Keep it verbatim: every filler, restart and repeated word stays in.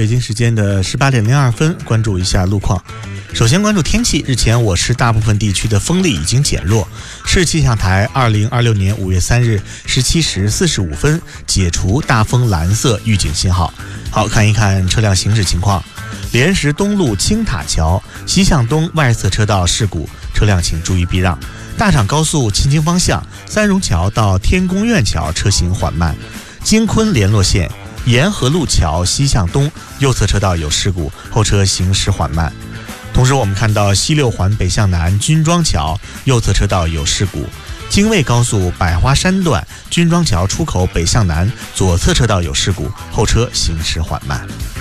北京时间的十八点零二分，关注一下路况。首先关注天气，日前我市大部分地区的风力已经减弱，市气象台二零二六年五月三日十七时四十五分解除大风蓝色预警信号。好，看一看车辆行驶情况。莲石东路青塔桥西向东外侧车道事故，车辆请注意避让。大厂高速秦京方向三榕桥到天宫苑桥车行缓慢。京昆联络线沿河路桥西向东右侧车道有事故，后车行驶缓慢。同时我们看到西六环北向南军庄桥右侧车道有事故，京魏高速百花山段军庄桥出口北向南左侧车道有事故，后车行驶缓慢。